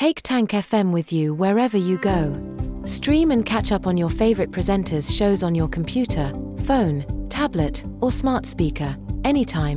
Take Tank FM with you wherever you go. Stream and catch up on your favorite presenters' shows on your computer, phone, tablet, or smart speaker, anytime.